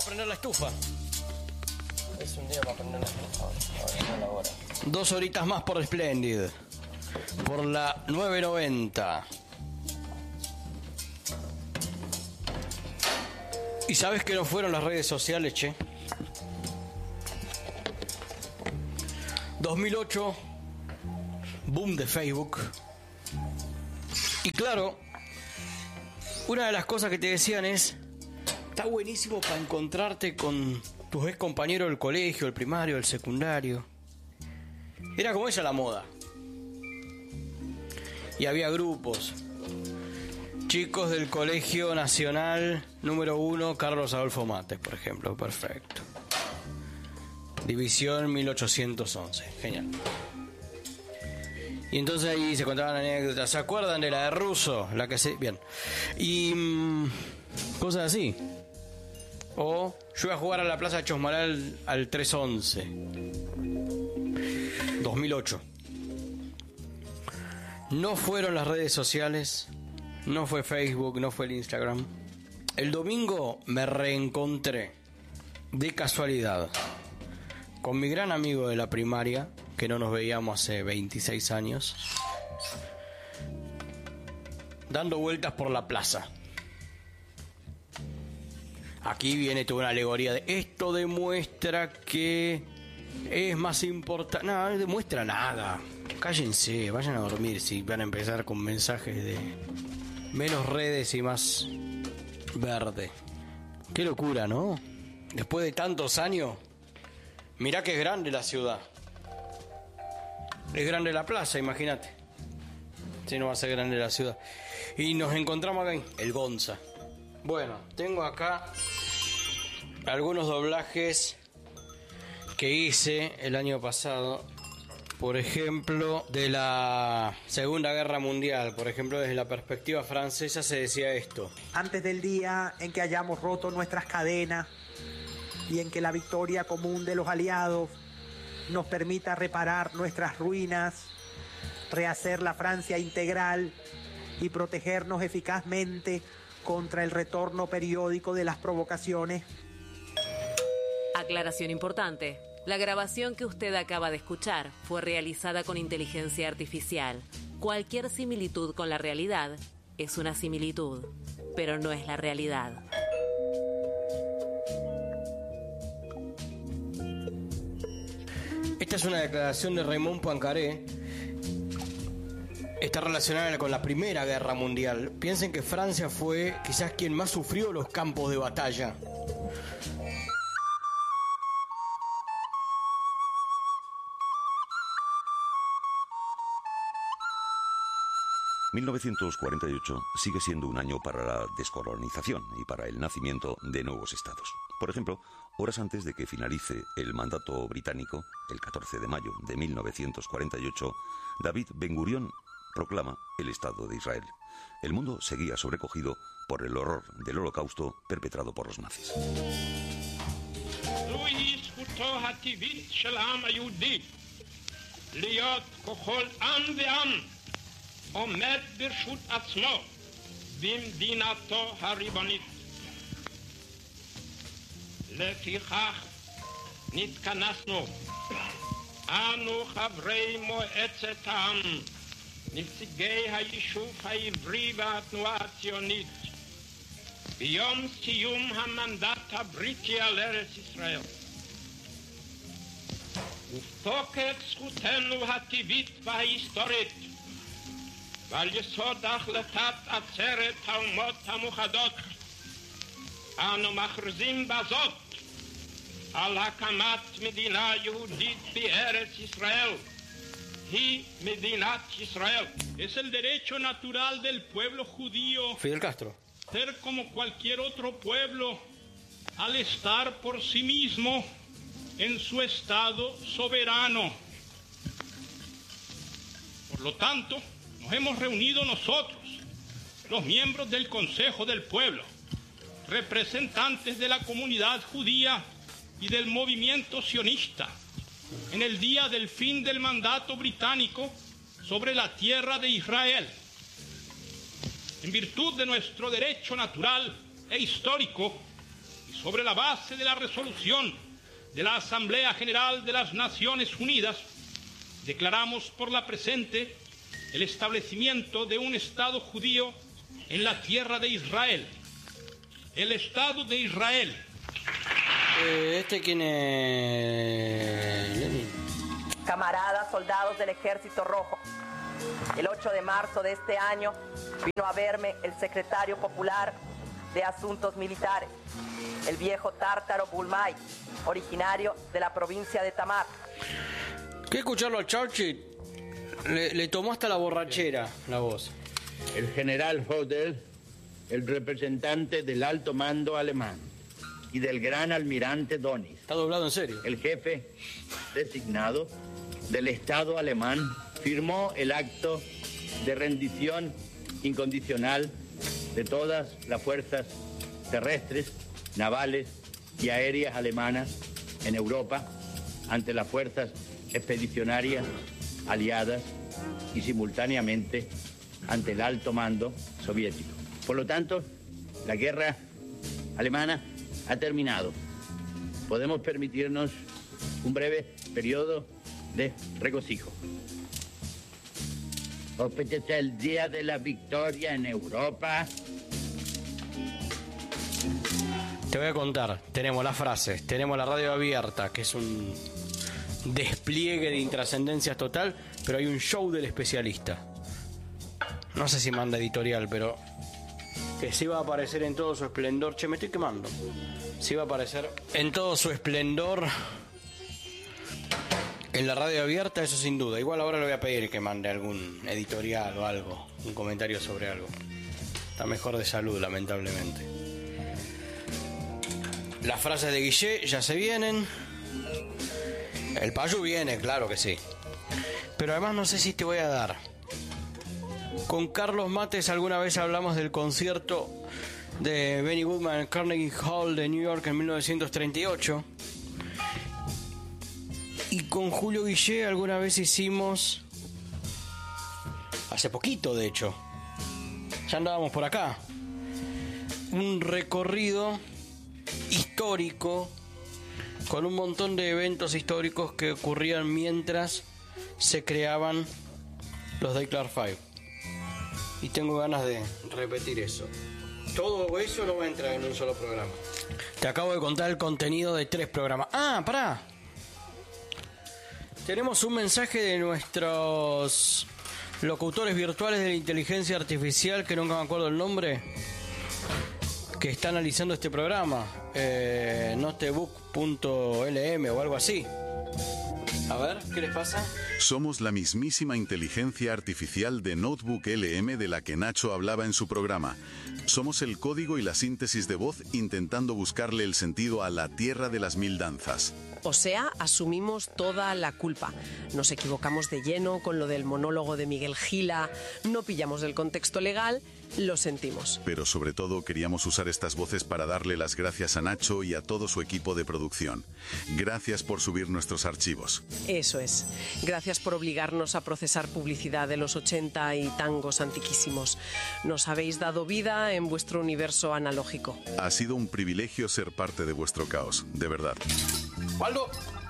prender la estufa. Es un día para prender la estufa. Ahora no la hora. 2 horitas más por Splendid. Por la 9.90. ¿Y sabes que no fueron las redes sociales, che? 2008, boom de Facebook. Y claro, una de las cosas que te decían es: está buenísimo para encontrarte con tus ex compañeros del colegio, el primario, el secundario. Era como esa la moda. Y había grupos. Chicos del Colegio Nacional número 1, Carlos Adolfo Mates, por ejemplo. Perfecto. División 1811. Genial. Y entonces ahí se contaban anécdotas. ¿Se acuerdan de la de Russo? La que se... Bien. Y... cosas así. O yo iba a jugar a la Plaza Chosmalal al 311. 2008. No fueron las redes sociales. No fue Facebook, no fue el Instagram. El domingo me reencontré de casualidad con mi gran amigo de la primaria, que no nos veíamos hace 26 años, dando vueltas por la plaza. Aquí viene toda una alegoría de esto demuestra que es más importante. No, no demuestra nada. Cállense, vayan a dormir si van a empezar con mensajes de menos redes y más verde. Qué locura, ¿no? Después de tantos años, mirá que es grande la ciudad. Es grande la plaza, imagínate. Si no va a ser grande la ciudad. Y nos encontramos acá en el Gonza. Bueno, tengo acá algunos doblajes que hice el año pasado. Por ejemplo, de la Segunda Guerra Mundial. Por ejemplo, desde la perspectiva francesa se decía esto: antes del día en que hayamos roto nuestras cadenas y en que la victoria común de los aliados nos permita reparar nuestras ruinas, rehacer la Francia integral y protegernos eficazmente contra el retorno periódico de las provocaciones. Aclaración importante. La grabación que usted acaba de escuchar fue realizada con inteligencia artificial. Cualquier similitud con la realidad es una similitud, pero no es la realidad. Esta es una declaración de Raymond Poincaré. Está relacionada con la Primera Guerra Mundial. Piensen que Francia fue quizás quien más sufrió los campos de batalla. ...1948 sigue siendo un año para la descolonización y para el nacimiento de nuevos estados. Por ejemplo, horas antes de que finalice el mandato británico, el 14 de mayo de 1948, David Ben Gurión proclama el Estado de Israel. El mundo seguía sobrecogido por el horror del holocausto perpetrado por los nazis. עומד ברשות עצמו במדינתו הריבונית. לפיכך נתכנסנו אנו חברי מועצת העם, נציגי היישוב העברי והתנועה הציונית, ביום סיום המנדט הבריטי על ארץ ישראל. ובתוקף זכותנו הטבעית וההיסטורית ועל יסוד החלטת עצרת האומות המאוחדות אנו מכריזים בזאת על הקמת מדינה יהודית בארץ ישראל. היא מדינת ישראל. Es el derecho natural del pueblo judío Fidel Castro. ser como cualquier otro pueblo al estar por sí mismo en su estado soberano. Por lo tanto, nos hemos reunido nosotros, los miembros del Consejo del Pueblo, representantes de la comunidad judía y del movimiento sionista, en el día del fin del mandato británico sobre la tierra de Israel. En virtud de nuestro derecho natural e histórico, y sobre la base de la resolución de la Asamblea General de las Naciones Unidas, declaramos por la presente el establecimiento de un Estado judío en la tierra de Israel. El Estado de Israel. ¿Quién es? Lenin. Camaradas soldados del Ejército Rojo, el 8 de marzo de este año vino a verme el secretario popular de Asuntos Militares, el viejo tártaro Bulmay, originario de la provincia de Tamar. ¿Qué escucharlo a Churchill? Le tomó hasta la borrachera la voz. El general Hodel, el representante del alto mando alemán, y del gran almirante Dönitz. Está doblado en serio. El jefe designado del Estado alemán firmó el acto de rendición incondicional de todas las fuerzas terrestres, navales y aéreas alemanas en Europa ante las fuerzas expedicionarias aliadas y simultáneamente ante el alto mando soviético. Por lo tanto, la guerra alemana ha terminado. Podemos permitirnos un breve periodo de regocijo. Apetece el día de la victoria en Europa. Te voy a contar, tenemos las frases, tenemos la radio abierta, que es un despliegue de intrascendencias total, pero hay un show del especialista. No sé si manda editorial, pero que sí va a aparecer en todo su esplendor. Che, me estoy quemando. Sí va a aparecer en todo su esplendor en la radio abierta, eso sin duda. Igual ahora le voy a pedir que mande algún editorial o algo, un comentario sobre algo. Está mejor de salud, lamentablemente. Las frases de Guillé ya se vienen. El Payu viene, claro que sí. Pero además no sé si te voy a dar. Con Carlos Mates alguna vez hablamos del concierto de Benny Goodman en el Carnegie Hall de New York en 1938. Y con Julio Guillé alguna vez hicimos, hace poquito de hecho, ya andábamos por acá, un recorrido histórico con un montón de eventos históricos que ocurrían mientras se creaban los Declare Five. Y tengo ganas de repetir eso. Todo eso no va a entrar en un solo programa. Te acabo de contar el contenido de 3 programas. ¡Ah, pará! Tenemos un mensaje de nuestros locutores virtuales de la inteligencia artificial, que nunca me acuerdo el nombre, que está analizando este programa. Notebook.lm o algo así. A ver, ¿qué les pasa? Somos la mismísima inteligencia artificial de Notebook LM de la que Nacho hablaba en su programa. Somos el código y la síntesis de voz intentando buscarle el sentido a la tierra de las 1000 danzas. O sea, asumimos toda la culpa. Nos equivocamos de lleno con lo del monólogo de Miguel Gila, no pillamos el contexto legal, lo sentimos. Pero sobre todo queríamos usar estas voces para darle las gracias a Nacho y a todo su equipo de producción. Gracias por subir nuestros archivos. Eso es. Gracias por obligarnos a procesar publicidad de los 80 y tangos antiquísimos. Nos habéis dado vida en vuestro universo analógico. Ha sido un privilegio ser parte de vuestro caos, de verdad. Waldo.